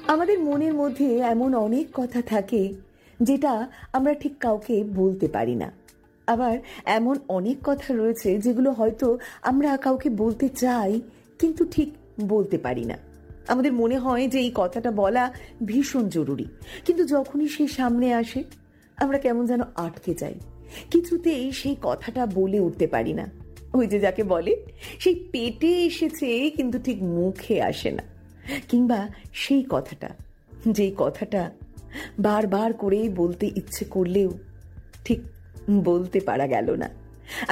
আমাদের মনের মধ্যে এমন অনেক কথা থাকে যেটা আমরা ঠিক কাউকে বলতে পারি না। আবার এমন অনেক কথা রয়েছে যেগুলো হয়তো আমরা কাউকে বলতে চাই, কিন্তু ঠিক বলতে পারি না। আমাদের মনে হয় যে এই কথাটা বলা ভীষণ জরুরি, কিন্তু যখনই সে সামনে আসে আমরা কেমন যেন আটকে যাই, কিছুতেই সেই কথাটা বলে উঠতে পারি না। ওই যে যাকে বলে সেই পেটে এসেছে কিন্তু ঠিক মুখে আসে না, কিংবা সেই কথাটা, যেই কথাটা বারবার করে বলতে ইচ্ছে করলেও ঠিক বলতে পারা গেল না।